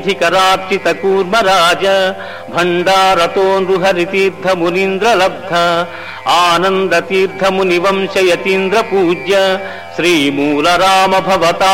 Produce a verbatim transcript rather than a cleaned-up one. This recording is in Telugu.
ధికరార్చిత కూర్మరాజ భండారతో నృహరితీర్థ మునీంద్ర లబ్ధ ఆనంద తీర్థముని వంశయతీంద్ర పూజ్య శ్రీమూల రామ భవతా